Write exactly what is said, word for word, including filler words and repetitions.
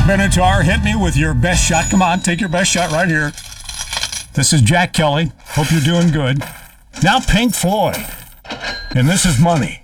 Jack Benatar, hit me with your best shot. Come on, take your best shot right here. This is Jack Kelly. Hope you're doing good. Now Pink Floyd, and this is Money.